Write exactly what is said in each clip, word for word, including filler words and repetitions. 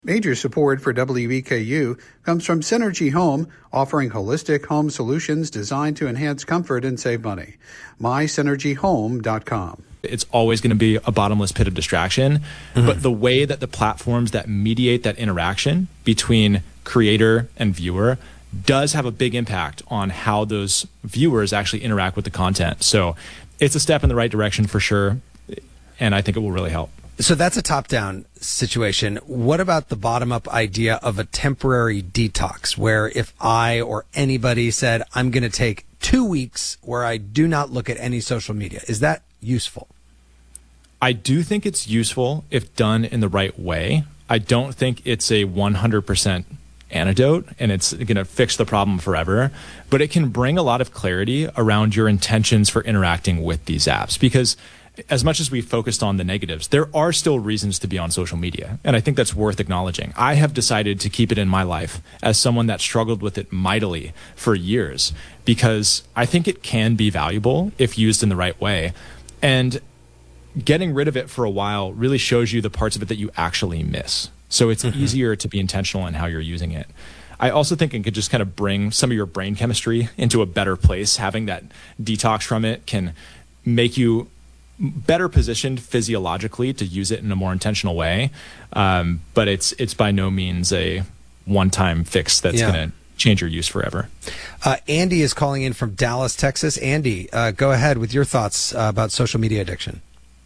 Major support for W E K U comes from Synergy Home, offering holistic home solutions designed to enhance comfort and save money. my synergy home dot com. It's always going to be a bottomless pit of distraction, mm-hmm. but the way that the platforms that mediate that interaction between creator and viewer does have a big impact on how those viewers actually interact with the content. So it's a step in the right direction for sure, and I think it will really help. So that's a top-down situation. What about the bottom-up idea of a temporary detox, where if I or anybody said, I'm going to take two weeks where I do not look at any social media? Is that useful? I do think it's useful if done in the right way. I don't think it's a one hundred percent antidote and it's going to fix the problem forever, but it can bring a lot of clarity around your intentions for interacting with these apps, because as much as we focused on the negatives, there are still reasons to be on social media. And I think that's worth acknowledging. I have decided to keep it in my life as someone that struggled with it mightily for years, because I think it can be valuable if used in the right way. And getting rid of it for a while really shows you the parts of it that you actually miss. So it's mm-hmm. easier to be intentional in how you're using it. I also think it could just kind of bring some of your brain chemistry into a better place. Having that detox from it can make you better positioned physiologically to use it in a more intentional way. Um, but it's it's by no means a one-time fix that's yeah. going to change your use forever. Uh, Andy is calling in from Dallas, Texas. Andy, uh, go ahead with your thoughts uh, about social media addiction.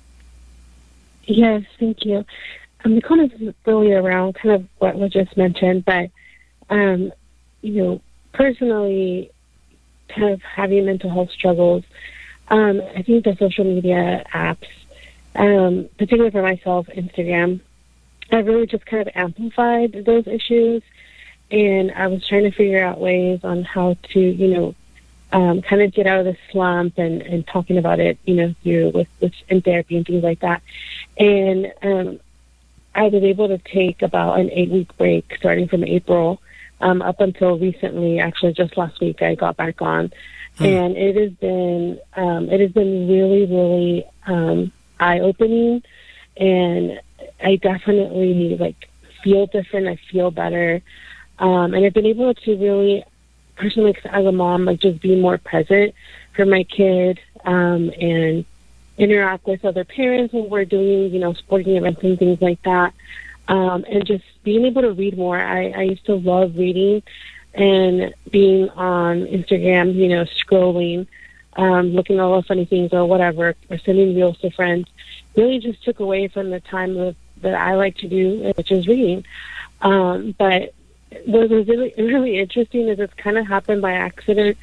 Yes, thank you. I'm kind of really around kind of what was just mentioned, but, um, you know, personally, kind of having mental health struggles, Um, I think the social media apps, um, particularly for myself, Instagram, have really just kind of amplified those issues. And I was trying to figure out ways on how to, you know, um, kind of get out of the slump and, and talking about it, you know, through with, with in therapy and things like that. And um, I was able to take about an eight-week break starting from April um, up until recently. Actually, just last week, I got back on. Hmm. And it has been um, it has been really, really um, eye-opening, and I definitely like feel different. I feel better, um, and I've been able to really, personally, as a mom, like just be more present for my kid um, and interact with other parents when we're doing, you know, sporting events and things like that, um, and just being able to read more. I, I used to love reading. And being on Instagram, you know, scrolling, um, looking at all the funny things or whatever, or sending reels to friends, really just took away from the time of, that I like to do, which is reading. Um, but what was really, really interesting is it's kind of happened by accident.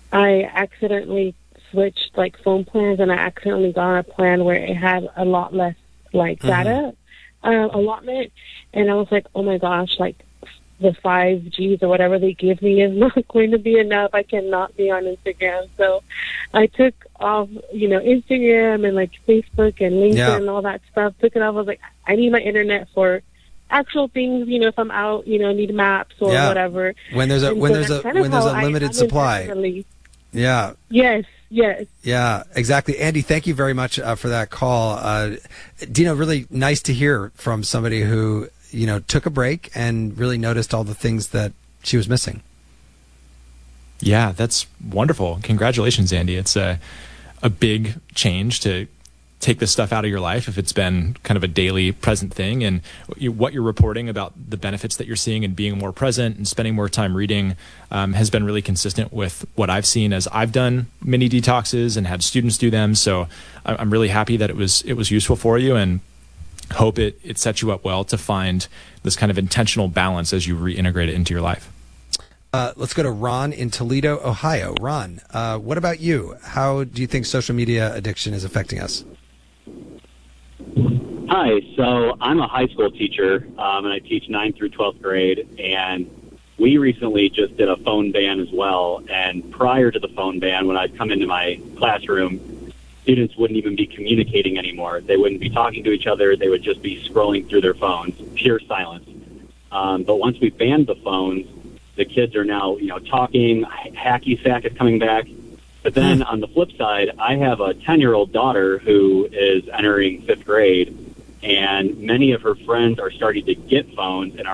I accidentally switched, like, phone plans, and I accidentally got on a plan where it had a lot less, like, data mm-hmm. uh, allotment. And I was like, oh, my gosh, like, the five G's or whatever they give me is not going to be enough. I cannot be on Instagram. So I took off, you know, Instagram and like Facebook and LinkedIn yeah. and all that stuff. Took it off. I was like, I need my internet for actual things, you know, if I'm out, you know, need maps or yeah. whatever. When there's a and when so there's a when there's a limited supply. Yeah. Yes. Yes. Yeah, exactly. Andy, thank you very much uh, for that call. Uh, Dino, really nice to hear from somebody who, you know, took a break and really noticed all the things that she was missing. Yeah, that's wonderful. Congratulations, Andy. It's a a big change to take this stuff out of your life if it's been kind of a daily present thing. And you, what you're reporting about the benefits that you're seeing and being more present and spending more time reading um, has been really consistent with what I've seen as I've done mini detoxes and had students do them. So I'm really happy that it was it was useful for you, and hope it, it sets you up well to find this kind of intentional balance as you reintegrate it into your life. Uh, let's go to Ron in Toledo, Ohio. Ron, uh, what about you? How do you think social media addiction is affecting us? Hi, so I'm a high school teacher, um, and I teach ninth through twelfth grade, and we recently just did a phone ban as well. And prior to the phone ban, when I'd come into my classroom, students wouldn't even be communicating anymore. They wouldn't be talking to each other. They would just be scrolling through their phones, pure silence. Um, but once we banned the phones, the kids are now, you know, talking. Hacky sack is coming back. But then on the flip side, I have a ten-year-old daughter who is entering fifth grade, and many of her friends are starting to get phones and are